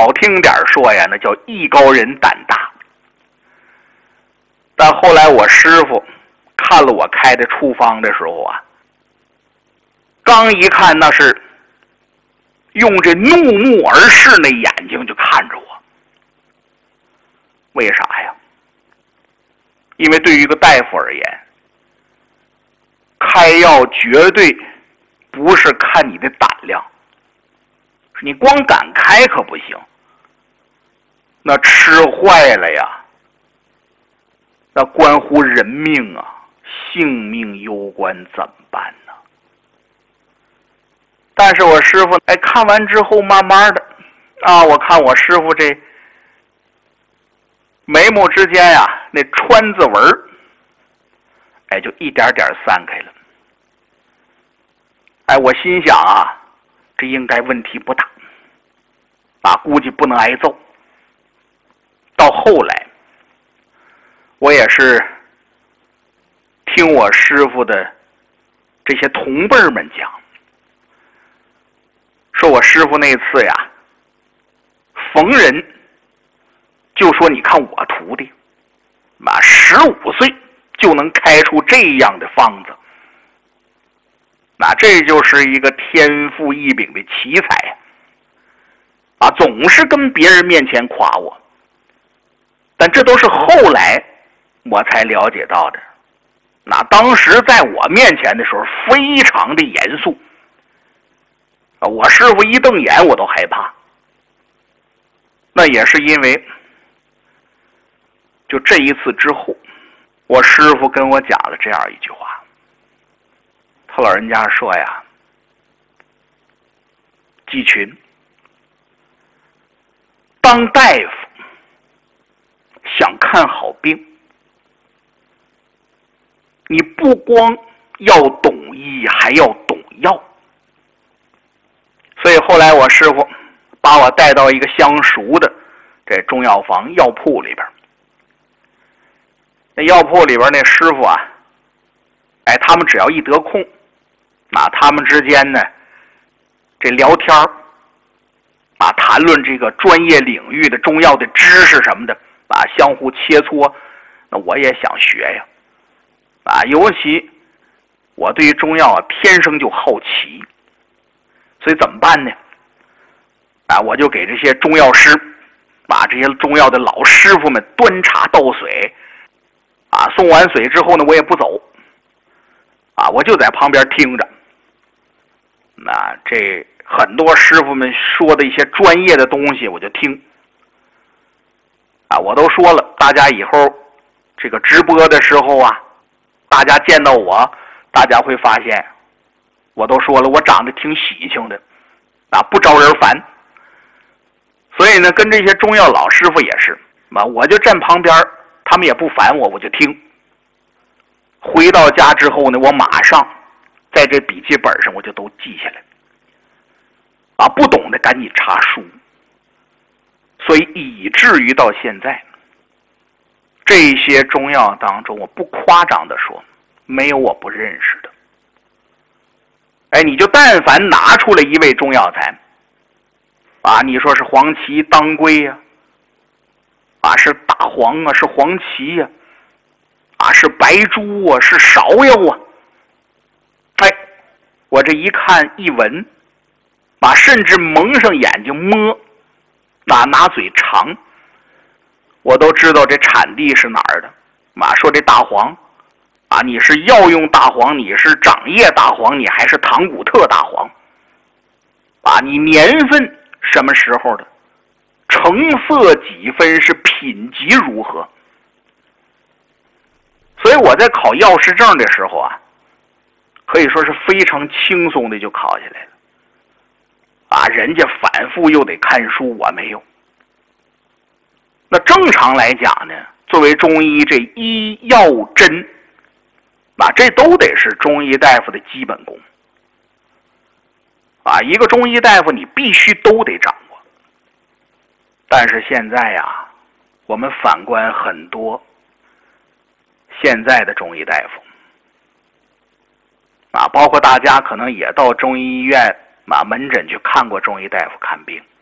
好听点说呀，那叫艺高人胆大。但后来我师傅看了我开的处方的时候啊，刚一看那是用这怒目而视那眼睛就看着我。为啥呀？因为对于一个大夫而言，开药绝对不是看你的胆量，你光敢开可不行，那吃坏了呀，那关乎人命啊，性命攸关，怎么办呢？但是我师傅看完之后慢慢的啊，我看我师傅这眉目之间呀，那川字纹就一点点散开了。我心想啊，这应该问题不大啊，估计不能挨揍。到后来我也是听我师傅的这些同辈们讲，说我师傅那次呀，逢人就说你看我徒弟15岁就能开出这样的方子，那这就是一个天赋异禀的奇才啊，总是跟别人面前夸我。但这都是后来我才了解到的，那当时在我面前的时候非常的严肃，我师傅一瞪眼我都害怕。那也是因为就这一次之后，我师傅跟我讲了这样一句话，他老人家说呀，季群，当大夫想看好病，你不光要懂医，还要懂药。所以后来我师傅把我带到一个相熟的这中药房药铺里边，那药铺里边那师傅啊，他们只要一得空，那他们之间呢，这聊天啊，谈论这个专业领域的中药的知识什么的啊，相互切磋。那我也想学呀，啊，尤其我对于中药啊天生就好奇，所以怎么办呢？啊，我就给这些中药师，把这些中药的老师傅们端茶倒水，啊，送完水之后呢，我也不走，啊，我就在旁边听着。那这很多师傅们说的一些专业的东西，我就听。啊，我都说了，大家以后这个直播的时候啊，大家见到我，大家会发现，我都说了，我长得挺喜庆的，啊，不招人烦。所以呢，跟这些中药老师傅也是，啊，我就站旁边，他们也不烦我，我就听。回到家之后呢，我马上在这笔记本上我就都记下来，啊，不懂的赶紧查书。所以以至于到现在，这些中药当中，我不夸张的说，没有我不认识的。你就但凡拿出来一味中药材，啊，你说是黄芪、当归呀，啊，是大黄啊，是黄芪呀，啊，是白术啊，是芍药啊，我这一看一闻，啊，甚至蒙上眼睛摸，拿嘴尝，我都知道这产地是哪儿的。啊，说这大黄，啊，你是药用大黄，你是掌叶大黄，你还是唐古特大黄，啊，你年份什么时候的，成色几分，是品级如何。所以我在考药师证的时候啊，可以说是非常轻松的就考下来了。啊，人家反复又得看书，我没有。那正常来讲呢，作为中医，这医药针，啊，这都得是中医大夫的基本功。啊，一个中医大夫你必须都得掌握。但是现在呀，我们反观很多现在的中医大夫，啊，包括大家可能也到中医医院门诊去看过中医大夫看病，